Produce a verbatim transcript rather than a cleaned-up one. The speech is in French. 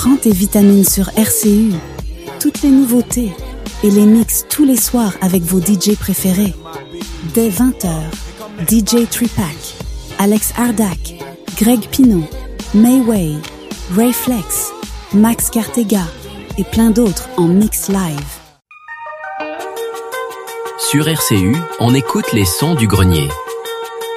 Prends tes vitamines sur R C U. Toutes les nouveautés et les mix tous les soirs avec vos D J préférés. Dès vingt heures, D J Tripack, Alex Ardak, Greg Pinot, Mayway, Ray Flex, Max Cartega et plein d'autres en mix live. Sur R C U, on écoute les sons du grenier.